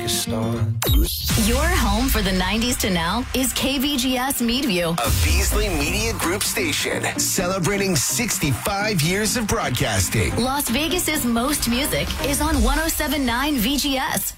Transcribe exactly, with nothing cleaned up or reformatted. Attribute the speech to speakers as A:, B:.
A: a start.
B: Your home for the nineties to now is K V G S Meadview,
C: a Beasley Media Group station celebrating sixty-five years of broadcasting.
B: Las Vegas's most music is on one oh seven point nine V G S.